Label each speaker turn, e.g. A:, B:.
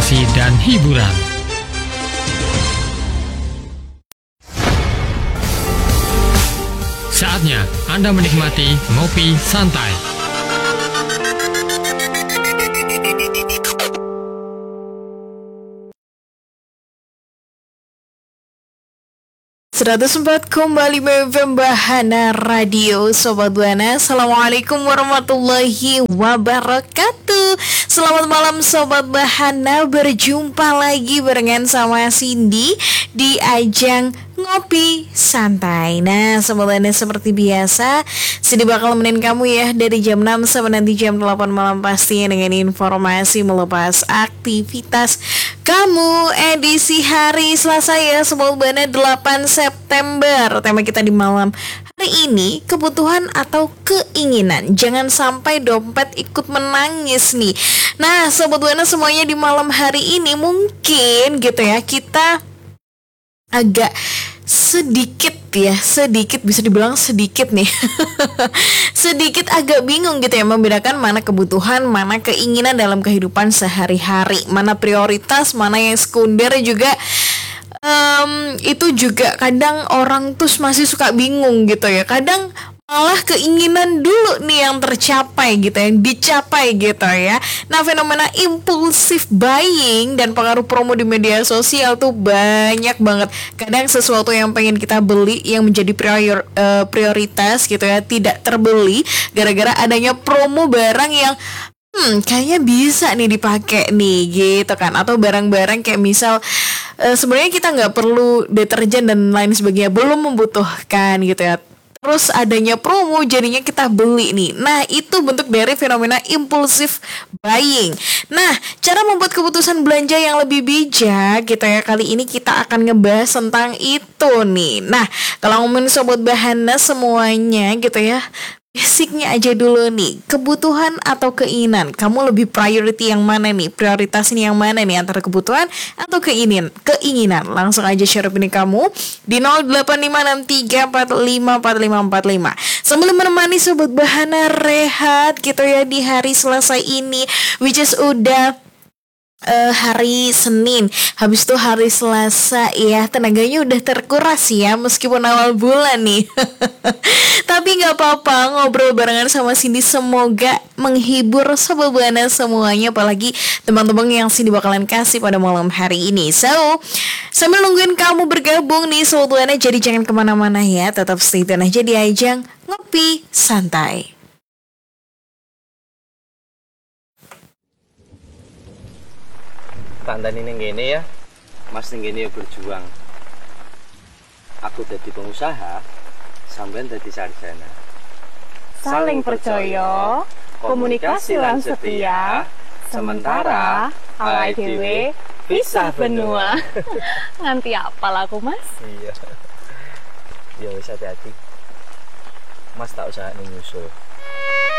A: informasi dan hiburan. Saatnya Anda menikmati Ngopi Santai.
B: kembali FM Bahana Radio Sobat Buana. Assalamualaikum warahmatullahi wabarakatuh. Selamat malam Sobat Bahana. Berjumpa lagi barengan sama Cindy di ajang Ngopi Santai. Nah Sobat Buana, seperti biasa Cindy bakal nemenin kamu ya dari jam 6 sampai nanti jam 8 malam, pastinya dengan informasi melepas aktivitas kamu. Edisi hari Selasa ya Sobat Buana, 8 September. Tema kita di malam hari ini, kebutuhan atau keinginan. Jangan sampai dompet ikut menangis nih. Nah Sobat Buana semuanya, di malam hari ini mungkin gitu ya, kita agak sedikit bisa dibilang sedikit nih sedikit agak bingung gitu ya, membedakan mana kebutuhan, mana keinginan dalam kehidupan sehari-hari, mana prioritas, mana yang sekunder juga. Itu juga kadang orang tuh masih suka bingung gitu ya, kadang malah keinginan dulu nih yang tercapai gitu, yang dicapai gitu ya. Nah fenomena impulsif buying dan pengaruh promo di media sosial tuh banyak banget. Kadang sesuatu yang pengen kita beli yang menjadi prioritas gitu ya, tidak terbeli gara-gara adanya promo barang yang kayaknya bisa nih dipakai nih gitu kan. Atau barang-barang kayak misal sebenarnya kita nggak perlu deterjen dan lain sebagainya, belum membutuhkan gitu ya, terus adanya promo jadinya kita beli nih. Nah itu bentuk dari fenomena impulsif buying. Nah cara membuat keputusan belanja yang lebih bijak gitu ya, kali ini kita akan ngebahas tentang itu nih. Nah kalau ngomongin Sobat Bahana semuanya gitu ya, basicnya aja dulu nih, kebutuhan atau keinginan, kamu lebih priority yang mana nih, prioritasnya yang mana nih, antara kebutuhan atau keinginan. Langsung aja share opini kamu di 085634545545 sambil menemani Sobat Bahana rehat gitu ya di hari Selasa ini, which is udah hari Senin, habis itu hari Selasa ya, tenaganya udah terkuras ya meskipun awal bulan nih tapi gak apa-apa, ngobrol barengan sama Cindy semoga menghibur Sobat Buana semuanya, apalagi teman-teman yang Cindy bakalan kasih pada malam hari ini. So sambil nungguin kamu bergabung nih Sobat Buana, jadi jangan kemana-mana ya, tetap stay tune aja di ajang Ngopi Santai.
C: Tandani ning kene ya, Mas ning kene berjuang. Aku jadi pengusaha, sampean jadi sarjana.
D: Saling percaya, komunikasi lan setia, sementara awake dhewe pisah benua. Nganti apal aku, Mas?
C: Iya. Ya wis hati-hati. Mas tak usah nyusul.